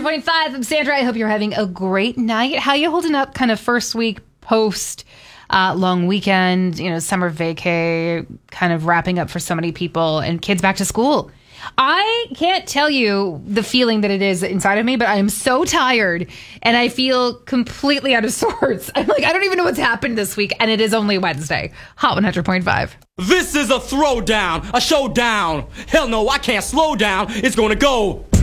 100.5. I'm Sandra. I hope you're having a great night. How you holding up kind of first week post long weekend, summer vacay, kind of wrapping up for so many people and kids back to school? I can't tell you the feeling that it is inside of me, but I am so tired and I feel completely out of sorts. I'm like, I don't even know what's happened this week, and it is only Wednesday. Hot 100.5. This is a throwdown, a showdown. Hell no, I can't slow down. It's gonna go.